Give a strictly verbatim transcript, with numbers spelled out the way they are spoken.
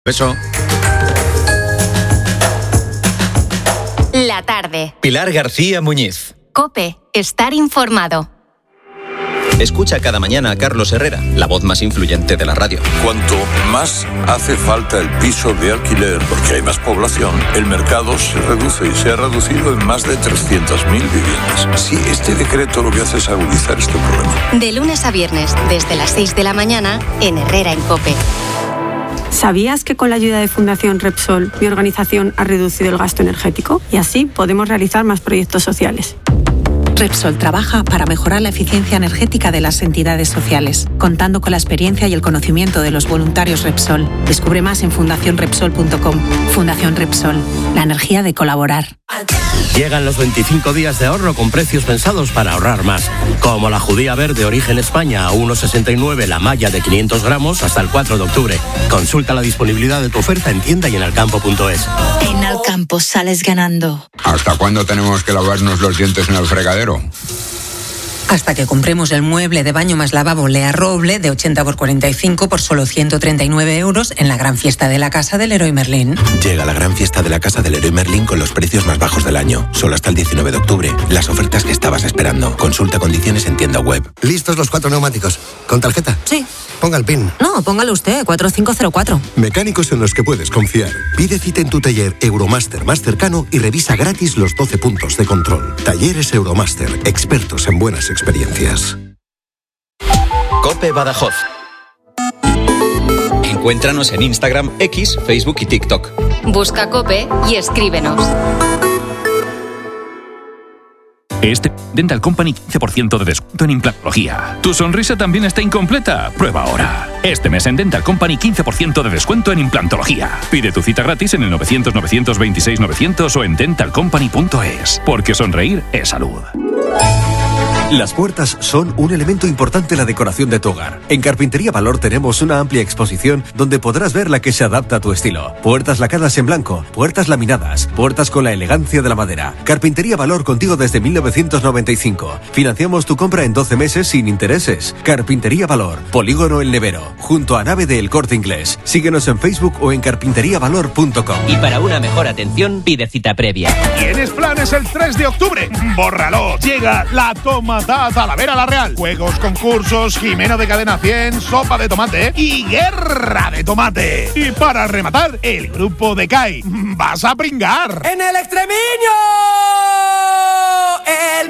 Beso. La tarde. Pilar García Muñiz. COPE. Estar informado. Escucha cada mañana a Carlos Herrera, la voz más influyente de la radio. Cuanto más hace falta el piso de alquiler, porque hay más población, el mercado se reduce y se ha reducido en más de trescientas mil viviendas. Sí, este decreto lo que hace es agudizar este problema. De lunes a viernes, desde las seis de la mañana, en Herrera en COPE. ¿Sabías que con la ayuda de Fundación Repsol, mi organización ha reducido el gasto energético? Y así podemos realizar más proyectos sociales. Repsol trabaja para mejorar la eficiencia energética de las entidades sociales, contando con la experiencia y el conocimiento de los voluntarios Repsol. Descubre más en fundación repsol punto com. Fundación Repsol, la energía de colaborar. Llegan los veinticinco días de ahorro con precios pensados para ahorrar más. Como la judía verde origen España a uno sesenta y nueve, la malla de quinientos gramos hasta el cuatro de octubre. Consulta la disponibilidad de tu oferta en tienda y en alcampo punto es. En Alcampo sales ganando. ¿Hasta cuándo tenemos que lavarnos los dientes en el fregadero? Hasta que compremos el mueble de baño más lavabo Lea Roble de ochenta por cuarenta y cinco por solo ciento treinta y nueve euros en la gran fiesta de la casa del Leroy Merlin. Llega la gran fiesta de la casa del Leroy Merlin con los precios más bajos del año. Solo hasta el diecinueve de octubre. Las ofertas que estabas esperando. Consulta condiciones en tienda web. ¿Listos los cuatro neumáticos? ¿Con tarjeta? Sí. Ponga el PIN. No, póngalo usted, cuatro cinco cero cuatro. Mecánicos en los que puedes confiar. Pide cita en tu taller Euromaster más cercano y revisa gratis los doce puntos de control. Talleres Euromaster, expertos en buenas experiencias. COPE Badajoz. Encuéntranos en Instagram, X, Facebook y TikTok. Busca COPE y escríbenos. Este Dental Company quince por ciento de descuento en implantología. ¿Tu sonrisa también está incompleta? Prueba ahora. Este mes en Dental Company quince por ciento de descuento en implantología. Pide tu cita gratis en el novecientos, novecientos veintiséis, novecientos o en dental company punto es. Porque sonreír es salud. Las puertas son un elemento importante en la decoración de tu hogar. En Carpintería Valor tenemos una amplia exposición donde podrás ver la que se adapta a tu estilo. Puertas lacadas en blanco, puertas laminadas, puertas con la elegancia de la madera. Carpintería Valor contigo desde mil novecientos noventa y cinco. Financiamos tu compra en doce meses sin intereses. Carpintería Valor, Polígono El Nevero, junto a Nave de El Corte Inglés. Síguenos en Facebook o en carpintería valor punto com. Y para una mejor atención, pide cita previa. ¿Tienes planes el tres de octubre? ¡Bórralo! Llega la toma Talavera La Real. Juegos, concursos, Jimeno de Cadena cien, sopa de tomate y guerra de tomate. Y para rematar, el grupo de C A I. ¡Vas a pringar! ¡En el extreminio!